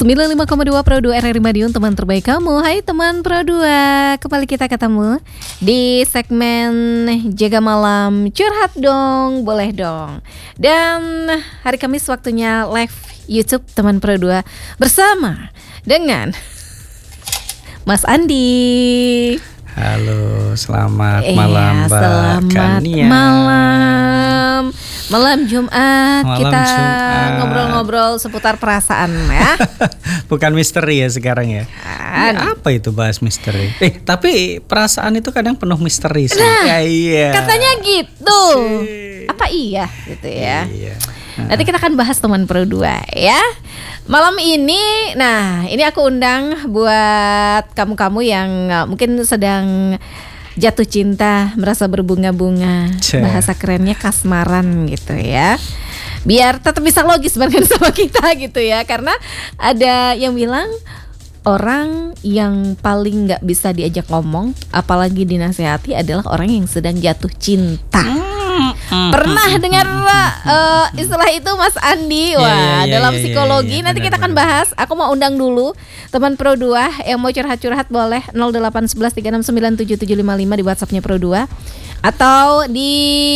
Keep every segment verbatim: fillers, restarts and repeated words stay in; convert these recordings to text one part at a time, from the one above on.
sembilan puluh lima koma dua Pro dua R R I Madiun, teman terbaik kamu. Hai teman Pro dua, kembali kita ketemu di segmen Jaga Malam Curhat Dong, Boleh Dong. Dan hari Kamis waktunya live YouTube teman Pro dua bersama dengan Mas Andi. Halo, selamat eh, malam Mbak Selamat Kania. malam Malam Jumat. Malam kita Jumat. ngobrol-ngobrol seputar perasaan ya. Bukan misteri ya sekarang ya. Kan. Ya, apa itu bahas misteri? Eh tapi perasaan itu kadang penuh misteri sih. Nah, ya, iya. katanya gitu. Si. Apa iya gitu ya. Iya. Nanti kita akan bahas teman Pro dua ya. Malam ini, nah ini aku undang buat kamu-kamu yang uh, mungkin sedang jatuh cinta, merasa berbunga-bunga, Cih. bahasa kerennya kasmaran gitu ya. Biar tetap bisa logis bareng sama kita gitu ya. Karena ada yang bilang orang yang paling gak bisa diajak ngomong, apalagi dinasehati, adalah orang yang sedang jatuh cinta. Pernah dengar uh, istilah itu Mas Andi? Wah, ya, ya, ya, dalam ya, psikologi ya, ya, nanti benar, kita akan benar. bahas. Aku mau undang dulu teman Pro dua yang mau curhat-curhat boleh nol delapan satu satu tiga enam sembilan tujuh tujuh lima lima di WhatsApp-nya Pro dua atau di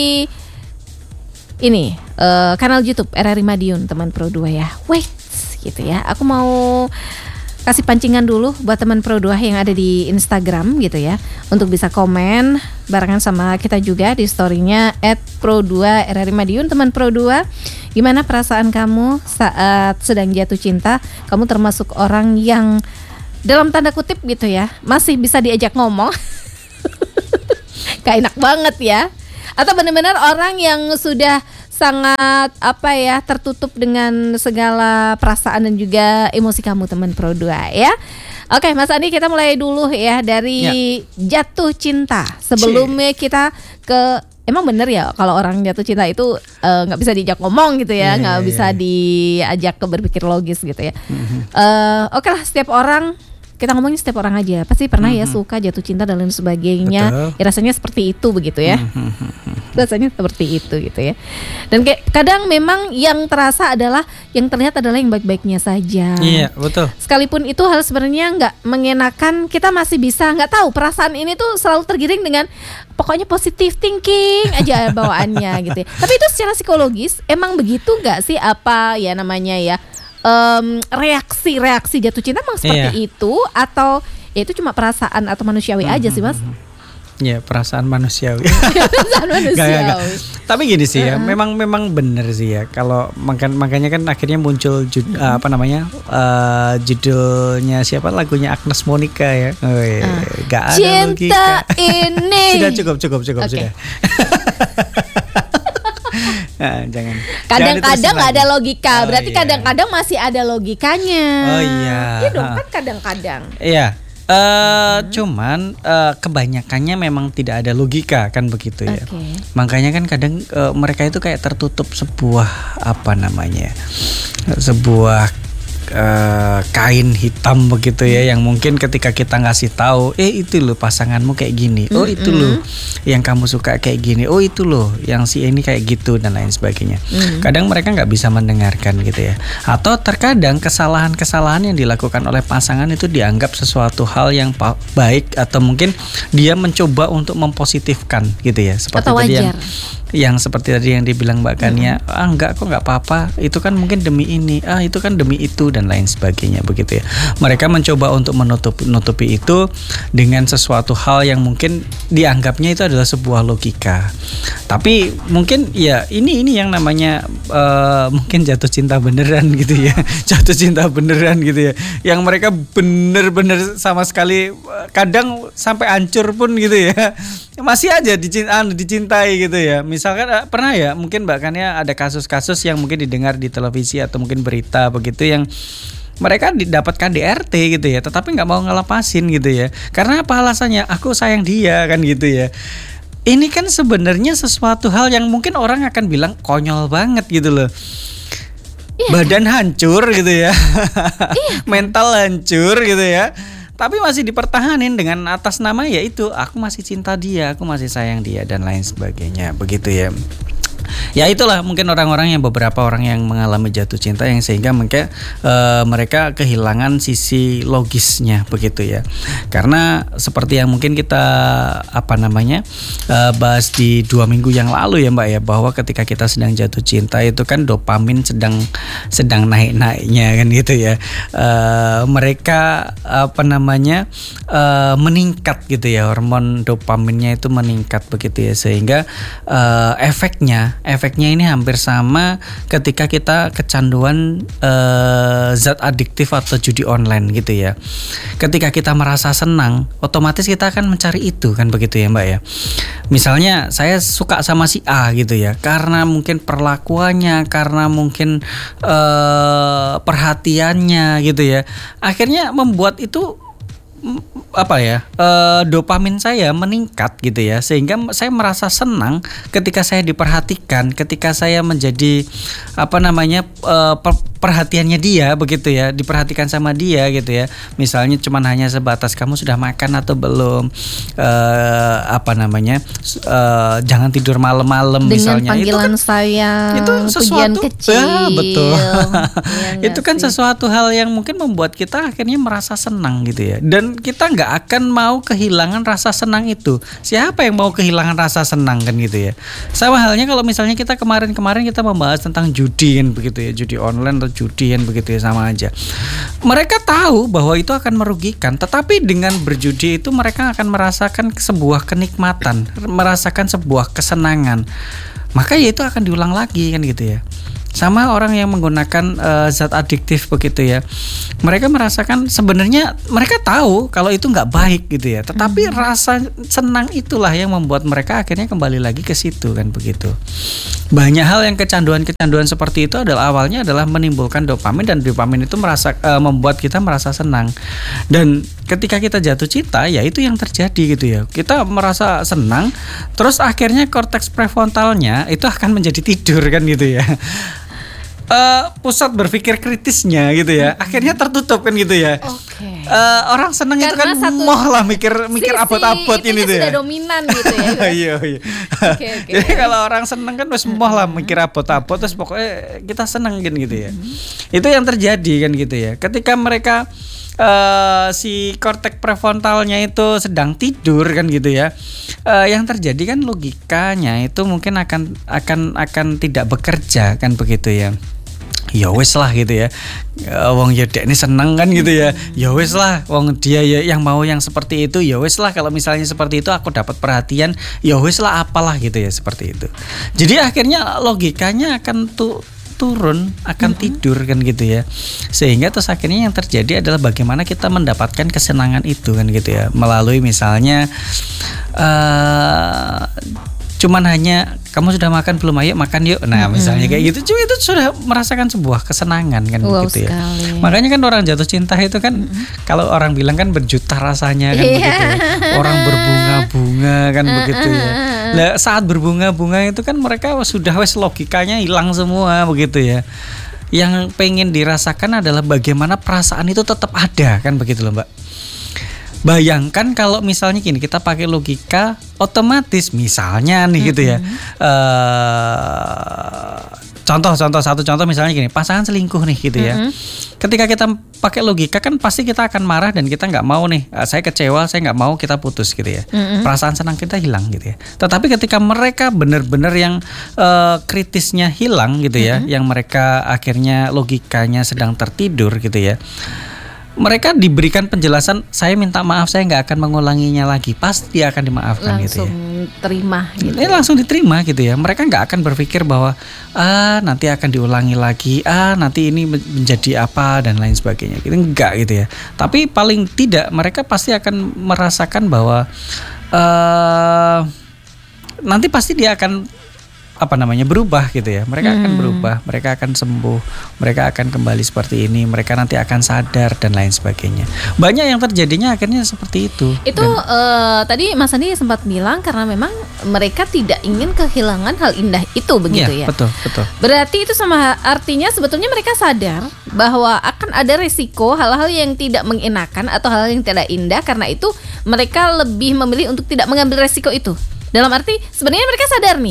ini uh, kanal YouTube R R I Madiun teman Pro dua ya. Wait, gitu ya. Aku mau kasih pancingan dulu buat teman Pro dua yang ada di Instagram gitu ya, untuk bisa komen barengan sama kita juga di story-nya et pro dua R R I Madiun. Teman Pro dua, gimana perasaan kamu saat sedang jatuh cinta? Kamu termasuk orang yang dalam tanda kutip gitu ya, masih bisa diajak ngomong? Gak enak banget ya. Atau benar-benar orang yang sudah sangat apa ya, tertutup dengan segala perasaan dan juga emosi kamu teman Pro dua ya. Oke Mas Andi, kita mulai dulu ya dari ya. jatuh cinta. Sebelumnya kita ke, emang bener ya kalau orang jatuh cinta itu nggak uh, bisa diajak ngomong gitu ya, nggak yeah, bisa yeah. diajak ke berpikir logis gitu ya. Mm-hmm. uh, Oke lah, setiap orang, kita ngomongin setiap orang aja pasti pernah mm-hmm. ya suka, jatuh cinta dan lain sebagainya. Ya, rasanya seperti itu begitu ya. Mm-hmm. Rasanya seperti itu gitu ya. Dan kayak kadang memang yang terasa adalah, yang terlihat adalah yang baik-baiknya saja. Iya, betul. Sekalipun itu hal sebenarnya nggak mengenakan, kita masih bisa, nggak tahu, perasaan ini tuh selalu tergiring dengan pokoknya positive thinking aja bawaannya gitu ya. Tapi itu secara psikologis emang begitu nggak sih, apa ya namanya ya, Um, reaksi-reaksi jatuh cinta memang seperti iya. itu, atau ya itu cuma perasaan atau manusiawi mm-hmm. aja sih Mas? Ya, perasaan manusiawi. Perasaan manusiawi. Gak, gak, gak. Tapi gini sih ya, uh-huh. memang memang benar sih ya. Kalau makan makanya kan akhirnya muncul jud, uh-huh. uh, apa namanya uh, judulnya siapa, lagunya Agnes Monica ya. Oh, iya. uh. Gak ada cinta logika. Ini. Sudah cukup cukup cukup okay. sudah. Nah, jangan. Kadang-kadang nggak ada logika, oh, berarti iya. kadang-kadang masih ada logikanya. Oh iya. Iya dong, kan kadang-kadang. Iya. Uh, hmm. Cuman uh, kebanyakannya memang tidak ada logika kan begitu ya. Okay. Makanya kan kadang uh, mereka itu kayak tertutup sebuah apa namanya, sebuah Uh, kain hitam begitu ya, yang mungkin ketika kita ngasih tahu, eh itu loh pasanganmu kayak gini, oh itu mm-hmm. loh yang kamu suka kayak gini, oh itu loh yang si ini kayak gitu dan lain sebagainya. Mm-hmm. Kadang mereka nggak bisa mendengarkan gitu ya, atau terkadang kesalahan-kesalahan yang dilakukan oleh pasangan itu dianggap sesuatu hal yang pa- baik, atau mungkin dia mencoba untuk mempositifkan gitu ya, seperti atau tadi wajar. yang yang seperti tadi yang dibilang Mbak Kania, mm-hmm. ah enggak kok, nggak apa-apa, itu kan mungkin demi ini, ah itu kan demi itu dan lain sebagainya begitu ya. Mereka mencoba untuk menutup nutupi itu dengan sesuatu hal yang mungkin dianggapnya itu adalah sebuah logika. Tapi mungkin ya ini ini yang namanya uh, mungkin jatuh cinta beneran gitu ya. Jatuh cinta beneran gitu ya. Yang mereka bener-bener sama sekali kadang sampai hancur pun gitu ya. Masih aja dicintai, dicintai gitu ya. Misalkan pernah ya mungkin Mbak Kania ada kasus-kasus yang mungkin didengar di televisi atau mungkin berita begitu, yang mereka didapat K D R T gitu ya, tetapi nggak mau ngelepasin gitu ya. Karena apa alasannya? Aku sayang dia kan gitu ya. Ini kan sebenarnya sesuatu hal yang mungkin orang akan bilang konyol banget gitu loh. Iya, badan kan? Hancur gitu ya. Iya, kan? Mental hancur gitu ya. Tapi masih dipertahanin dengan atas nama ya itu, aku masih cinta dia, aku masih sayang dia dan lain sebagainya begitu ya. Ya itulah mungkin orang-orang yang beberapa orang yang mengalami jatuh cinta yang sehingga mereka uh, mereka kehilangan sisi logisnya begitu ya. Karena seperti yang mungkin kita apa namanya uh, bahas di dua minggu yang lalu ya Mbak ya, bahwa ketika kita sedang jatuh cinta itu kan dopamin sedang sedang naik-naiknya kan gitu ya. Uh, mereka apa namanya uh, meningkat gitu ya, hormon dopaminnya itu meningkat begitu ya, sehingga uh, efeknya efek Efeknya ini hampir sama ketika kita kecanduan uh, zat adiktif atau judi online gitu ya. Ketika kita merasa senang, otomatis kita akan mencari itu kan begitu ya Mbak ya. Misalnya saya suka sama si A gitu ya, karena mungkin perlakuannya, karena mungkin uh, perhatiannya gitu ya. Akhirnya membuat itu apa ya uh, dopamin saya meningkat gitu ya, sehingga saya merasa senang ketika saya diperhatikan, ketika saya menjadi apa namanya uh, per- perhatiannya dia begitu ya, diperhatikan sama dia gitu ya. Misalnya cuman hanya sebatas kamu sudah makan atau belum, uh, apa namanya uh, jangan tidur malam-malam misalnya. Dengan panggilan itu kan, sayang, itu sesuatu kecil. Ya, betul. Ya, itu kan sih? Sesuatu hal yang mungkin membuat kita akhirnya merasa senang gitu ya, dan kita nggak akan mau kehilangan rasa senang itu. Siapa yang mau kehilangan rasa senang kan gitu ya. Sama halnya kalau misalnya kita kemarin-kemarin kita membahas tentang judi kan begitu ya, judi online atau judi kan begitu ya, sama aja. Mereka tahu bahwa itu akan merugikan, tetapi dengan berjudi itu mereka akan merasakan sebuah kenikmatan, merasakan sebuah kesenangan. Maka ya itu akan diulang lagi kan gitu ya. Sama orang yang menggunakan uh, zat adiktif begitu ya, mereka merasakan sebenarnya mereka tahu kalau itu nggak baik gitu ya, tetapi hmm. rasa senang itulah yang membuat mereka akhirnya kembali lagi ke situ kan begitu. Banyak hal yang kecanduan-kecanduan seperti itu adalah awalnya adalah menimbulkan dopamin, dan dopamin itu merasa uh, membuat kita merasa senang, dan ketika kita jatuh cinta ya itu yang terjadi gitu ya, kita merasa senang, terus akhirnya korteks prefrontalnya itu akan menjadi tidur kan gitu ya. Uh, pusat berpikir kritisnya gitu ya, hmm. akhirnya tertutup kan gitu ya. Okay. Uh, orang seneng itu kan moh lah mikir mikir abot-abot ini tuh ya. Sudah dominan gitu ya. Iya iya. Okay, okay. Jadi kalau orang seneng kan wes moh lah mikir abot-abot, terus pokoknya kita seneng kan gitu ya. Hmm. Itu yang terjadi kan gitu ya. Ketika mereka uh, si korteks prefrontalnya itu sedang tidur kan gitu ya. Uh, yang terjadi kan logikanya itu mungkin akan akan akan tidak bekerja kan begitu ya. Ya wes lah gitu ya, wong ya dek ini seneng kan gitu ya, ya wes lah wong dia ya yang mau yang seperti itu, ya wes lah kalau misalnya seperti itu aku dapat perhatian, ya wes lah apalah gitu ya, seperti itu. Jadi akhirnya logikanya akan tuh turun, akan mm-hmm. tidur kan gitu ya, sehingga terus akhirnya yang terjadi adalah bagaimana kita mendapatkan kesenangan itu kan gitu ya, melalui misalnya uh, cuman hanya kamu sudah makan belum, ayo makan yuk, nah misalnya kayak gitu, cuma itu sudah merasakan sebuah kesenangan kan wow, gitu ya. Sekali. Makanya kan orang jatuh cinta itu kan mm-hmm. kalau orang bilang kan berjuta rasanya kan yeah. begitu ya. Orang berbunga-bunga kan begitu ya. Nah, saat berbunga-bunga itu kan mereka sudah wes logikanya hilang semua begitu ya. Yang pengen dirasakan adalah bagaimana perasaan itu tetap ada kan begitu loh Mbak. Bayangkan kalau misalnya gini, kita pakai logika otomatis misalnya nih mm-hmm. gitu ya. Uh, contoh contoh satu contoh misalnya gini, pasangan selingkuh nih gitu ya. Mm-hmm. Ketika kita pakai logika kan pasti kita akan marah dan kita nggak mau nih, uh, saya kecewa, saya nggak mau kita putus gitu ya. Mm-hmm. Perasaan senang kita hilang gitu ya. Tetapi ketika mereka benar-benar yang uh, kritisnya hilang gitu ya, mm-hmm. yang mereka akhirnya logikanya sedang tertidur gitu ya. Mereka diberikan penjelasan, saya minta maaf, saya nggak akan mengulanginya lagi, pasti akan dimaafkan langsung gitu ya. Terima gitu. Ini langsung diterima gitu ya. Mereka nggak akan berpikir bahwa ah nanti akan diulangi lagi, ah nanti ini menjadi apa dan lain sebagainya. Gitu enggak gitu ya. Tapi paling tidak mereka pasti akan merasakan bahwa uh, nanti pasti dia akan apa namanya berubah gitu ya, mereka hmm. akan berubah, mereka akan sembuh, mereka akan kembali seperti ini, mereka nanti akan sadar dan lain sebagainya. Banyak yang terjadinya akhirnya seperti itu. Itu dan, uh, tadi Mas Andi sempat bilang karena memang mereka tidak ingin kehilangan hal indah itu begitu ya. Betul, betul. Berarti itu sama artinya sebetulnya mereka sadar bahwa akan ada resiko hal-hal yang tidak mengenakan atau hal yang tidak indah, karena itu mereka lebih memilih untuk tidak mengambil resiko itu. Dalam arti sebenarnya mereka sadar nih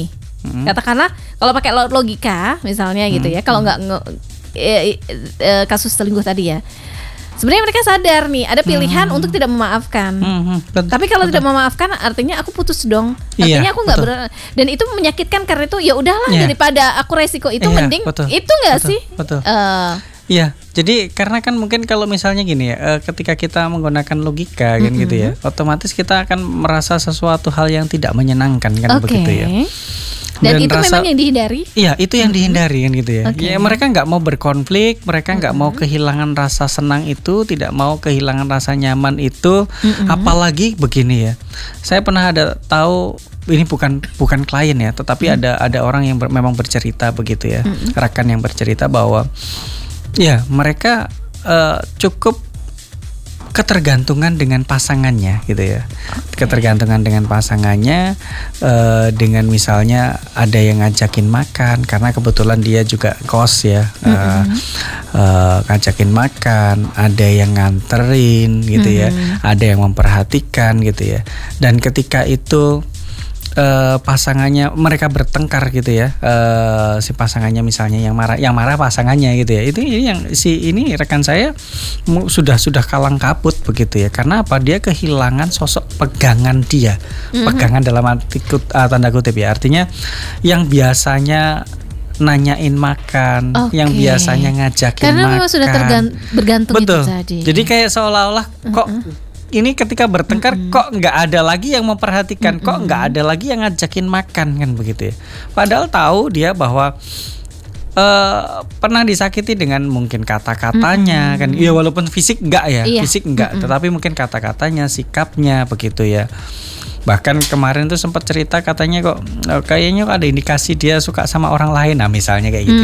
Mm-mm. Katakanlah kalau pakai lo- logika misalnya gitu ya, kalau nggak nge- eh, eh, kasus selingkuh tadi ya. Sebenarnya mereka sadar nih ada pilihan Hmm. untuk tidak memaafkan. Hmm, betul, Tapi kalau betul. tidak memaafkan artinya aku putus dong. Iya, Artinya aku nggak betul. ber dan itu menyakitkan karena itu ya udahlah Iya. daripada aku resiko itu Iya, mending betul, itu nggak betul, sih? betul. Eh, Iya, jadi karena kan mungkin kalau misalnya gini ya, eh, ketika kita menggunakan logika kan gitu ya, otomatis kita akan merasa sesuatu hal yang tidak menyenangkan kan Oke. begitu ya. Dan, Dan itu rasa- memang yang dihindari. Iya, itu yang dihindari kan gitu ya. Oke. Ya mereka nggak mau berkonflik, mereka nggak mau kehilangan rasa senang itu, tidak mau kehilangan rasa nyaman itu, apalagi begini ya. Saya pernah ada tahu ini bukan bukan klien ya, tetapi ada ada orang yang ber- memang bercerita begitu ya, rekan yang bercerita bahwa ya mereka eh, cukup ketergantungan dengan pasangannya gitu ya. Ketergantungan dengan pasangannya eh, dengan misalnya ada yang ngajakin makan karena kebetulan dia juga kos ya. eh, eh, ngajakin makan, ada yang nganterin gitu ya. Ada yang memperhatikan gitu ya. Dan ketika itu eh, pasangannya mereka bertengkar gitu ya, eh, si pasangannya misalnya yang marah yang marah pasangannya gitu ya, itu ini yang si ini rekan saya mu- sudah sudah kalang kabut begitu ya, karena apa, dia kehilangan sosok pegangan dia, pegangan dalam arti kut- ah, tanda kutip ya, artinya yang biasanya nanyain makan, Oke. yang biasanya ngajakin Karena makan, memang sudah tergan- bergantung betul. itu tadi. Jadi kayak seolah-olah kok ini ketika bertengkar kok nggak ada lagi yang memperhatikan, kok nggak ada lagi yang ngajakin makan kan begitu ya. Padahal tahu dia bahwa eh, pernah disakiti dengan mungkin kata-katanya kan. Ya walaupun fisik enggak ya, Iya. fisik enggak, tetapi mungkin kata-katanya, sikapnya begitu ya. Bahkan kemarin tuh sempat cerita katanya kok eh, kayaknya ada indikasi dia suka sama orang lain, nah misalnya kayak gitu.